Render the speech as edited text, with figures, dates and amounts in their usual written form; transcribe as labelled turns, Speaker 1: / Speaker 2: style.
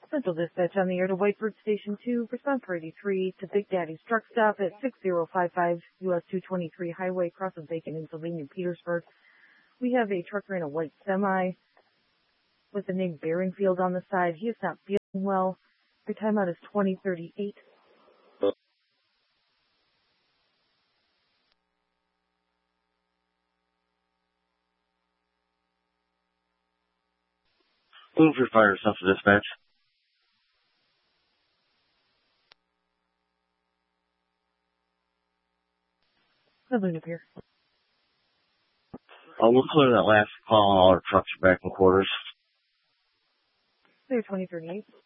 Speaker 1: Central Dispatch on the air to Whiteford Station 2, response for 83 to Big Daddy's truck stop at 6055 US 223 Highway, across of Bacon in Sylvania, Petersburg. We have a trucker in a white semi with the name Barringfield on the side. He is not feeling well. Your timeout is 2038.
Speaker 2: Move your fire, Central Dispatch.
Speaker 1: Lovely to hear.
Speaker 2: We'll clear that last call. All our trucks are back in quarters.
Speaker 1: Clear 2038.